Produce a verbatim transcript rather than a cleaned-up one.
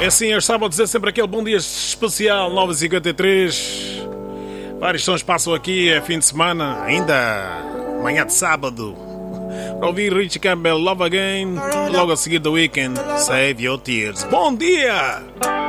É assim, aos sábados é sempre aquele bom dia especial, nove e cinquenta e três. Vários sons passam aqui, é fim de semana, ainda manhã de sábado. Para ouvir Richie Campbell, Love Again, logo a seguir The Weeknd, Save Your Tears. Bom dia!